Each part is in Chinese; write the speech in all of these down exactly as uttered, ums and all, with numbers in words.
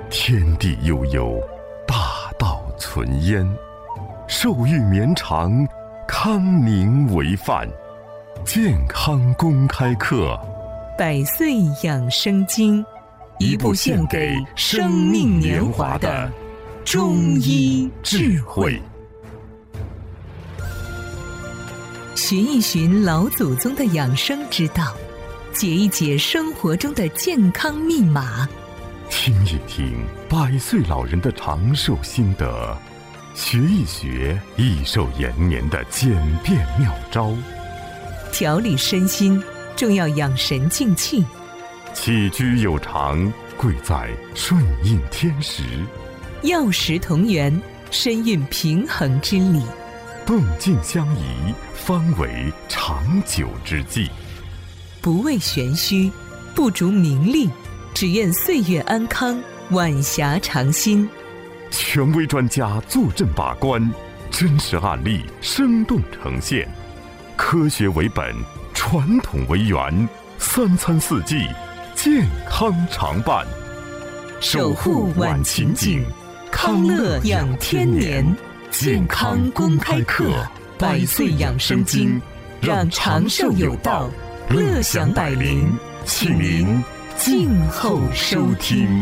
天地悠悠，大道存焉。寿欲绵长，康宁为范。健康公开课， 百岁养生经， 一部献给生命年华的中医智慧。 寻一寻老祖宗的养生之道，解一解生活中的健康密码， 听一听百岁老人的长寿心得，学一学益寿延年的简便妙招。 调理身心，重要养神静气。 起居有常，贵在顺应天时。 药食同源，身运平衡之理。 动静相宜，方为长久之计。 不为玄虚，不逐名利，只愿岁月安康，晚霞长新。 权威专家坐镇把关，真实案例生动呈现。科学为本，传统为源，三餐四季，健康常伴。 守护晚晴景，康乐养天年。健康公开课，百岁养生经，让长寿有道，乐享百龄，请您静候收听。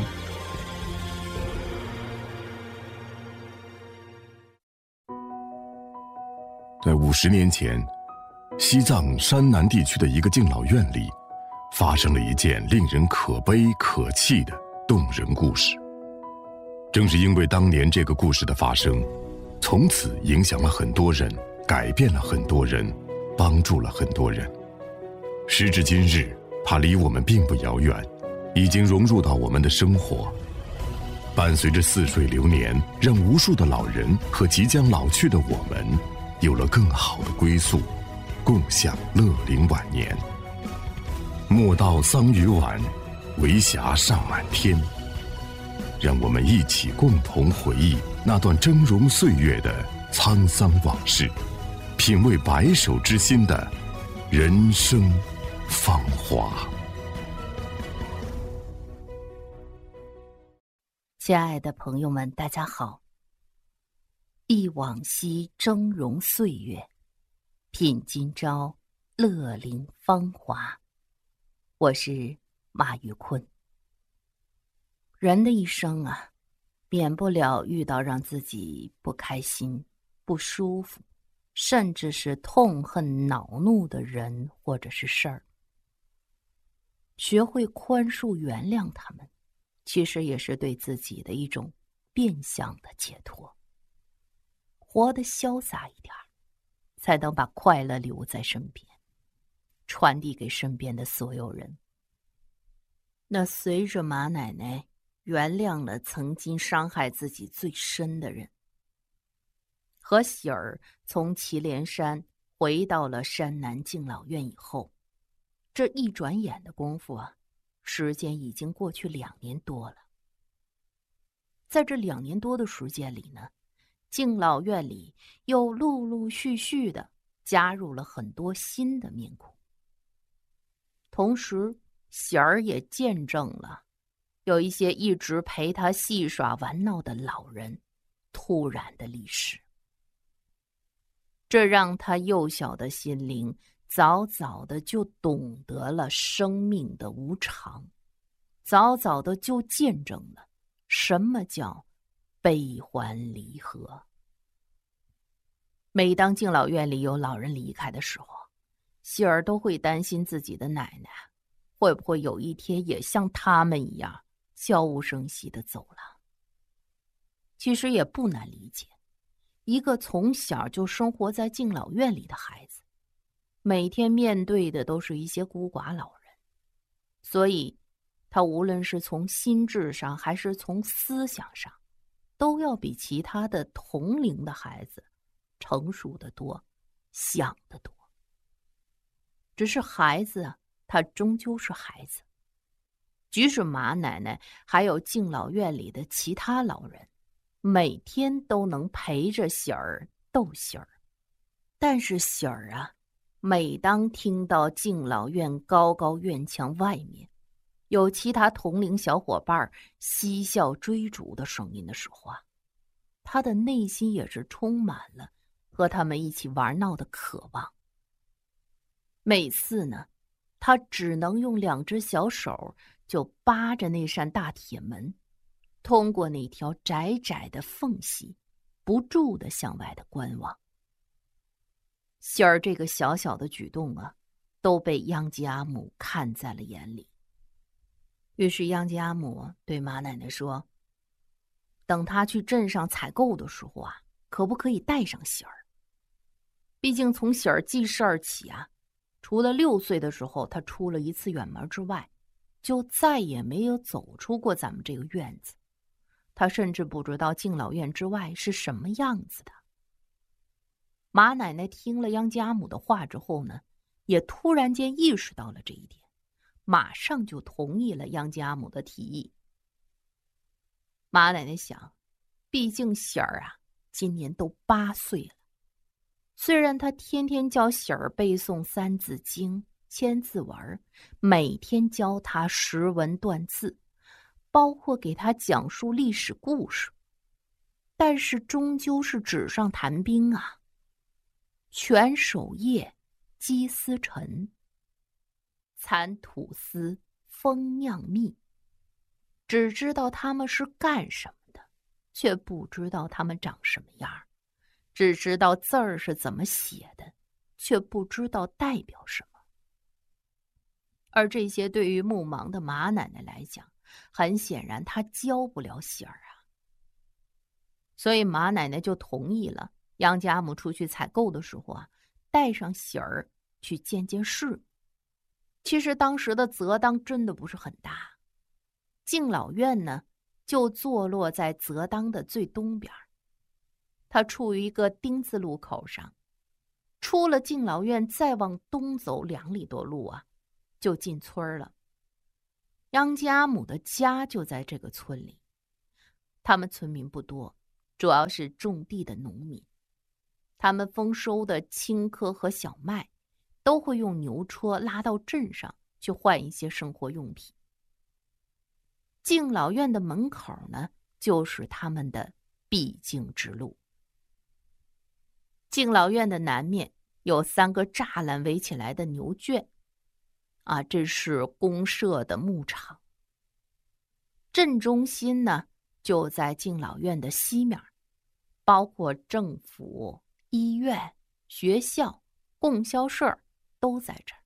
在五十年前，西藏山南地区的一个敬老院里，发生了一件令人可悲可气的动人故事。正是因为当年这个故事的发生，从此影响了很多人，改变了很多人，帮助了很多人。时至今日，它离我们并不遥远，已经融入到我们的生活，伴随着似水流年，让无数的老人和即将老去的我们有了更好的归宿，共享乐龄晚年。莫道桑榆晚，为霞尚满天。让我们一起共同回忆那段峥嵘岁月的沧桑往事，品味白首之心的人生芳华。 亲爱的朋友们，大家好。忆往昔峥嵘岁月，品今朝乐龄芳华。我是马玉坤。人的一生啊，免不了遇到让自己不开心、不舒服，甚至是痛恨恼怒的人或者是事儿。学会宽恕原谅他们，其实也是对自己的一种变相的解脱。活得潇洒一点，才能把快乐留在身边，传递给身边的所有人。那随着马奶奶原谅了曾经伤害自己最深的人，和喜儿从祁连山回到了山南敬老院以后，这一转眼的功夫啊，时间已经过去两年多了。在这两年多的时间里呢，敬老院里又陆陆续续的加入了很多新的面孔。同时，喜儿也见证了有一些一直陪他戏耍玩闹的老人突然的离世，这让他幼小的心灵早早的就懂得了生命的无常，早早的就见证了什么叫悲欢离合。每当敬老院里有老人离开的时候，喜儿都会担心自己的奶奶会不会有一天也像他们一样悄无声息地走了。其实也不难理解，一个从小就生活在敬老院里的孩子，每天面对的都是一些孤寡老人，所以他无论是从心智上还是从思想上，都要比其他的同龄的孩子成熟得多，想得多。只是孩子啊，他终究是孩子。即使马奶奶还有敬老院里的其他老人，每天都能陪着喜儿逗喜儿，但是喜儿啊，每当听到敬老院高高院墙外面有其他同龄小伙伴嬉笑追逐的声音的时候啊，他的内心也是充满了和他们一起玩闹的渴望。每次呢，他只能用两只小手就扒着那扇大铁门，通过那条窄窄的缝隙，不住地向外的观望。希儿这个小小的举动啊，都被央吉阿姆看在了眼里。于是央吉阿姆对马奶奶说，等他去镇上采购的时候啊，可不可以带上喜儿？毕竟从喜儿记事儿起啊，除了六岁的时候他出了一次远门之外，就再也没有走出过咱们这个院子。他甚至不知道敬老院之外是什么样子的。马奶奶听了央吉阿姆的话之后呢，也突然间意识到了这一点，马上就同意了央吉阿姆的提议。马奶奶想，毕竟喜儿啊，今年都八岁了。虽然她天天教喜儿背诵三字经、千字文，每天教她识文断字，包括给她讲述历史故事，但是终究是纸上谈兵啊。全守夜，积丝尘；蚕吐丝，蜂酿蜜。只知道他们是干什么的，却不知道他们长什么样；只知道字儿是怎么写的，却不知道代表什么。而这些对于目盲的马奶奶来讲，很显然她教不了喜儿啊。所以马奶奶就同意了央吉阿姆出去采购的时候啊，带上喜儿去见见世。其实当时的泽当真的不是很大，敬老院呢就坐落在泽当的最东边，它处于一个丁字路口上。出了敬老院再往东走两里多路啊，就进村了。央吉阿姆的家就在这个村里。他们村民不多，主要是种地的农民。他们丰收的青稞和小麦都会用牛车拉到镇上去换一些生活用品。敬老院的门口呢，就是他们的必经之路。敬老院的南面有三个栅栏围起来的牛圈，啊，这是公社的牧场。镇中心呢，就在敬老院的西面，包括政府、医院、学校、供销社都在这儿。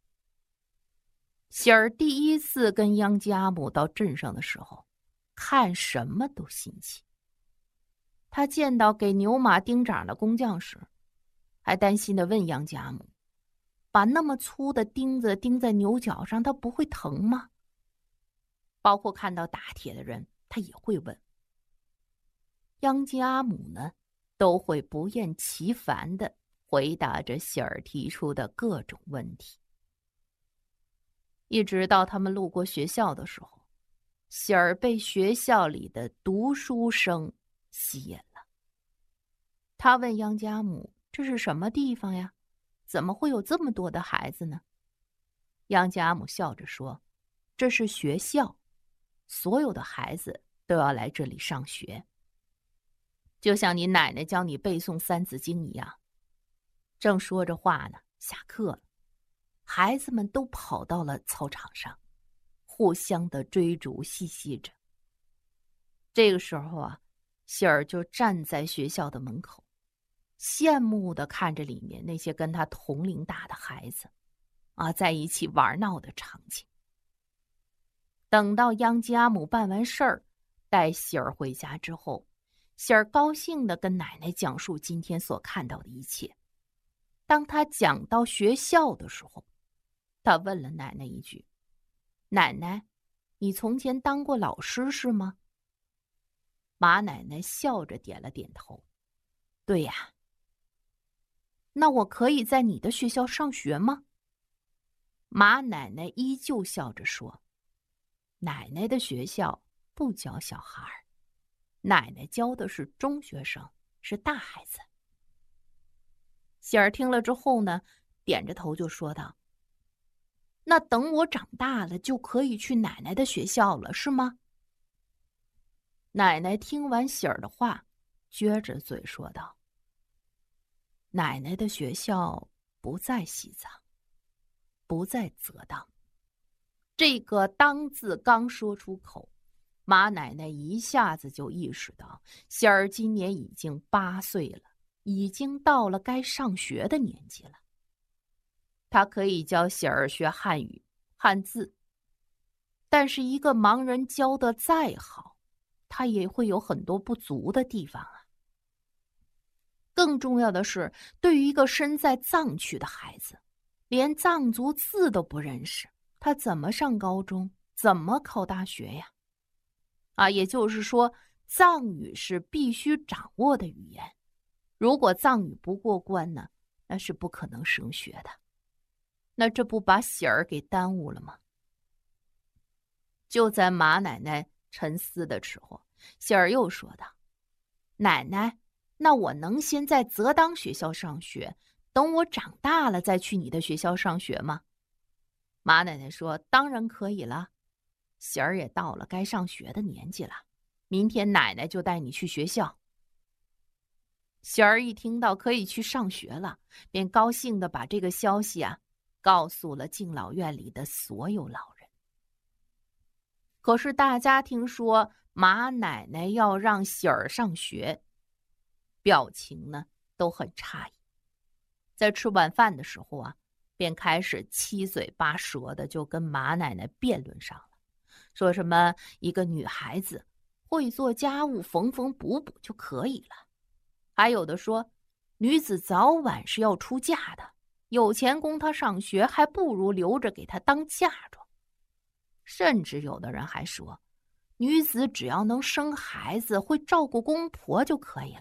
喜儿第一次跟央吉阿姆到镇上的时候，看什么都新奇。他见到给牛马钉掌的工匠时，还担心地问央吉阿姆，把那么粗的钉子钉在牛角上，它不会疼吗？包括看到打铁的人，他也会问。央吉阿姆呢，都会不厌其烦地回答着喜儿提出的各种问题。一直到他们路过学校的时候，喜儿被学校里的读书声吸引了。他问央吉阿姆，这是什么地方呀？怎么会有这么多的孩子呢？央吉阿姆笑着说，这是学校，所有的孩子都要来这里上学，就像你奶奶教你背诵三字经一样。正说着话呢，下课了，孩子们都跑到了操场上，互相的追逐嬉戏着。这个时候啊，喜儿就站在学校的门口，羡慕地看着里面那些跟他同龄大的孩子啊，在一起玩闹的场景。等到央吉阿姆办完事儿，带喜儿回家之后，喜儿高兴地跟奶奶讲述今天所看到的一切。当他讲到学校的时候，他问了奶奶一句，奶奶，你从前当过老师是吗？马奶奶笑着点了点头，对呀。那我可以在你的学校上学吗？马奶奶依旧笑着说，奶奶的学校不教小孩，奶奶教的是中学生，是大孩子。喜儿听了之后呢，点着头就说道， 那等我长大了就可以去奶奶的学校了，是吗？奶奶听完喜儿的话，撅着嘴说道：奶奶的学校不在西藏，不在泽当。这个当字刚说出口，马奶奶一下子就意识到喜儿今年已经八岁了，已经到了该上学的年纪了。她可以教喜儿学汉语汉字，但是一个盲人教得再好，他也会有很多不足的地方啊。更重要的是，对于一个身在藏区的孩子，连藏族字都不认识，他怎么上高中，怎么考大学呀？啊，也就是说，藏语是必须掌握的语言，如果藏语不过关呢，那是不可能升学的。那这不把喜儿给耽误了吗？就在马奶奶沉思的时候，喜儿又说道：奶奶，那我能先在泽当学校上学，等我长大了再去你的学校上学吗？马奶奶说：当然可以了，喜儿也到了该上学的年纪了，明天奶奶就带你去学校。喜儿一听到可以去上学了，便高兴地把这个消息啊告诉了敬老院里的所有老人。可是大家听说马奶奶要让喜儿上学，表情呢都很诧异。在吃晚饭的时候啊，便开始七嘴八舌的就跟马奶奶辩论上了，说什么一个女孩子会做家务，缝缝补补就可以了，还有的说女子早晚是要出嫁的，有钱供她上学，还不如留着给她当嫁妆。甚至有的人还说，女子只要能生孩子，会照顾公婆就可以了。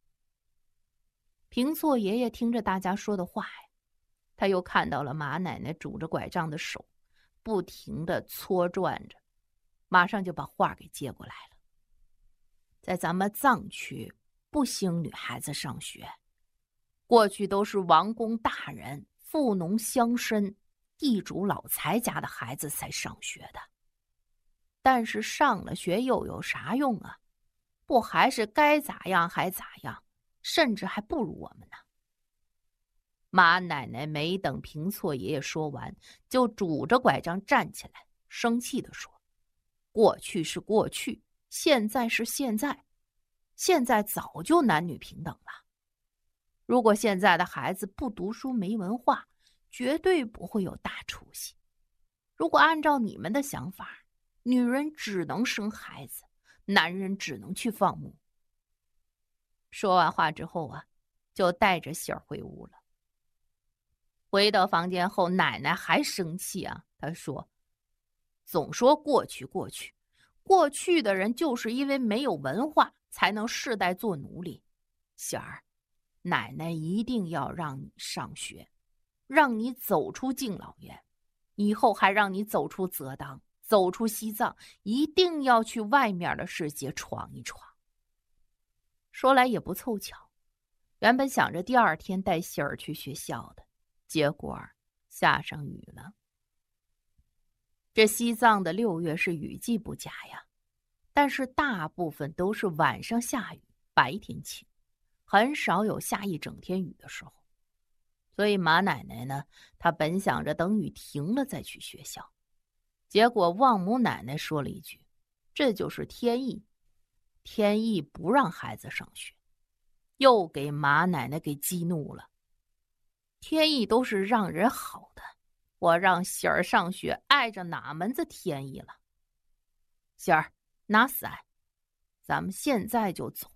平错爷爷听着大家说的话呀，他又看到了马奶奶拄着拐杖的手不停地搓转着，马上就把话给接过来了。在咱们藏区不兴女孩子上学，过去都是王公大人、富农乡绅、地主老财家的孩子才上学的。但是上了学又有啥用啊？不还是该咋样还咋样，甚至还不如我们呢。马奶奶没等平错爷爷说完，就拄着拐杖站起来，生气地说：过去是过去，现在是现在，现在早就男女平等了。如果现在的孩子不读书没文化，绝对不会有大出息。如果按照你们的想法，女人只能生孩子，男人只能去放牧。说完话之后啊，就带着喜儿回屋了。回到房间后，奶奶还生气啊，她说：总说过去过去，过去的人就是因为没有文化，才能世代做奴隶。喜儿，奶奶一定要让你上学，让你走出敬老院，以后还让你走出泽当，走出西藏，一定要去外面的世界闯一闯。说来也不凑巧，原本想着第二天带喜儿去学校的，结果下上雨了。这西藏的六月是雨季不佳呀，但是大部分都是晚上下雨，白天晴，很少有下一整天雨的时候。所以马奶奶呢，她本想着等雨停了再去学校，结果望母奶奶说了一句：这就是天意，天意不让孩子上学，又给马奶奶给激怒了。天意都是让人好的，我让喜儿上学，碍着哪门子天意了？喜儿，拿伞，咱们现在就走。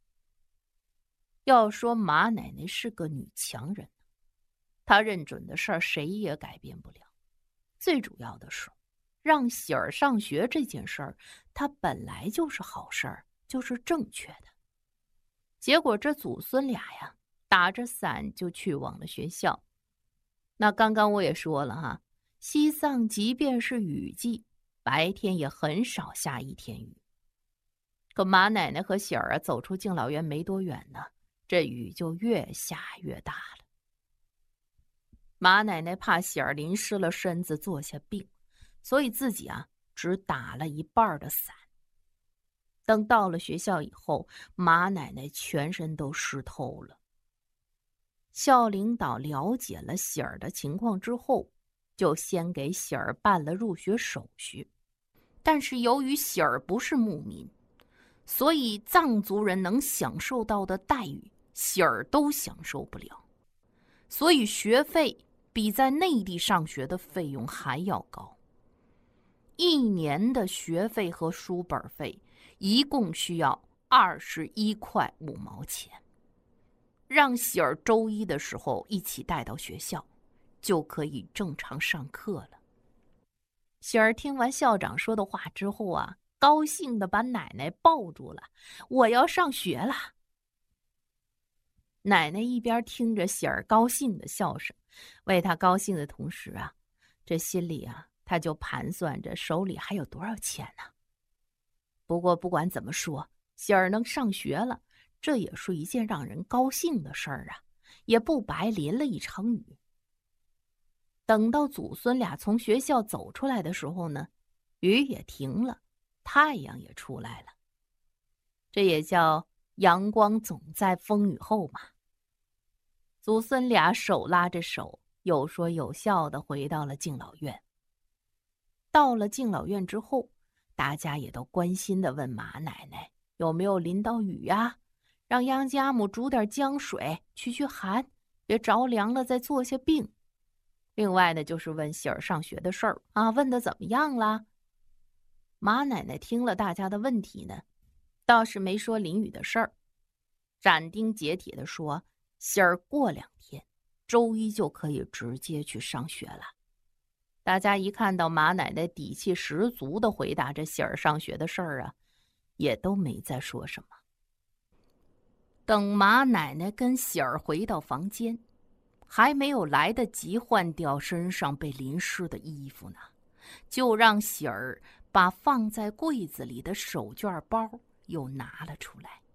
要说马奶奶是个女强人，她认准的事儿谁也改变不了。最主要的是，让喜儿上学这件事儿，她本来就是好事儿，就是正确的。结果这祖孙俩呀，打着伞就去往了学校。那刚刚我也说了哈，西藏即便是雨季，白天也很少下一天雨。可马奶奶和喜儿啊走出敬老院没多远呢，这雨就越下越大了。 马奶奶怕喜儿淋湿了身子坐下病，所以自己啊只打了一半的伞。等到了学校以后，马奶奶全身都湿透了。校领导了解了喜儿的情况之后，就先给喜儿办了入学手续。但是由于喜儿不是牧民，所以藏族人能享受到的待遇，喜儿都享受不了，所以学费比在内地上学的费用还要高。一年的学费和书本费一共需要二十一块五毛钱，让喜儿周一的时候一起带到学校，就可以正常上课了。喜儿听完校长说的话之后啊，高兴地把奶奶抱住了，我要上学了。奶奶一边听着喜儿高兴的笑声，为她高兴的同时啊，这心里啊，她就盘算着手里还有多少钱呢。不过不管怎么说，喜儿能上学了，这也是一件让人高兴的事儿啊，也不白淋了一场雨。等到祖孙俩从学校走出来的时候呢，雨也停了，太阳也出来了。这也叫阳光总在风雨后嘛。祖孙俩手拉着手，有说有笑地回到了敬老院。到了敬老院之后，大家也都关心地问马奶奶有没有淋到雨呀，让杨家母煮点姜水驱驱寒，别着凉了再坐下病。另外呢，就是问喜儿上学的事儿啊，问得怎么样啦？马奶奶听了大家的问题呢，倒是没说淋雨的事儿，斩钉截铁地说，喜儿过两天周一就可以直接去上学了。大家一看到马奶奶底气十足地回答这喜儿上学的事儿啊，也都没再说什么。等马奶奶跟喜儿回到房间，还没有来得及换掉身上被淋湿的衣服呢，就让喜儿把放在柜子里的手绢包又拿了出来。